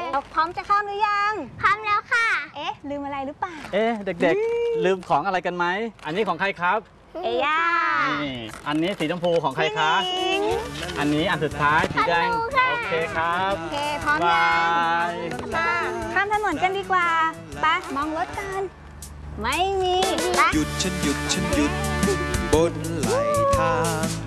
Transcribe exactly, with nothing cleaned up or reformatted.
เราพร้อมจะข้ามหรือยังพร้อมแล้วค่ะเอ๊ะลืมอะไรหรือเปล่าเอ๊ะเด็กๆลืมของอะไรกันไหมอันนี้ของใครครับเอ๊ย่านี่อันนี้สีชมพูของใครคะอันนี้อันสุดท้ายสีแดงโอเคครับโอเคพร้อมยังมาข้ามถนนกันดีกว่าไปมองรถกันไม่มีหยุดฉันหยุดฉันหยุดบนไหลทาง